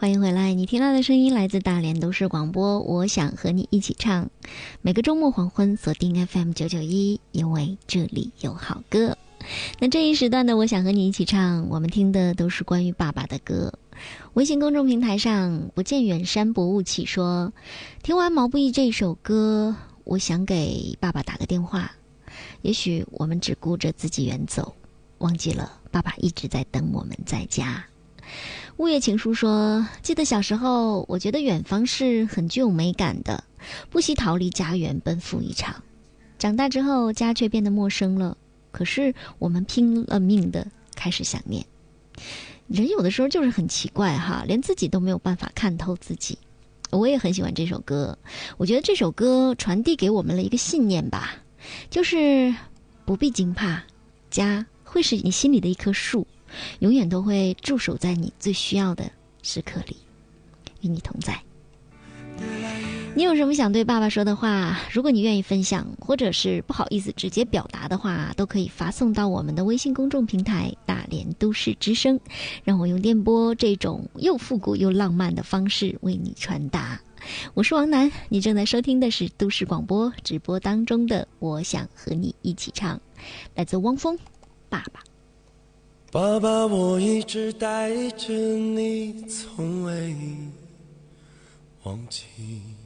欢迎回来，你听到的声音来自大连都市广播，我想和你一起唱。每个周末黄昏锁定 FM991，因为这里有好歌。那这一时段的我想和你一起唱，我们听的都是关于爸爸的歌。微信公众平台上不见远山薄雾起说，听完毛不易这首歌，我想给爸爸打个电话。也许我们只顾着自己远走，忘记了爸爸一直在等我们在家。物业情书说，记得小时候我觉得远方是很具有美感的，不惜逃离家园奔赴一场。长大之后家却变得陌生了，可是我们拼了命的开始想念。人有的时候就是很奇怪哈，连自己都没有办法看透自己。我也很喜欢这首歌，我觉得这首歌传递给我们了一个信念吧，就是不必惊怕，家会是你心里的一棵树，永远都会驻守在你最需要的时刻里，与你同在。你有什么想对爸爸说的话？如果你愿意分享，或者是不好意思直接表达的话，都可以发送到我们的微信公众平台大连都市之声，让我用电波这种又复古又浪漫的方式为你传达。我是王楠，你正在收听的是都市广播直播当中的我想和你一起唱，来自汪峰，爸爸。 爸爸，我一直带着你，从未忘记。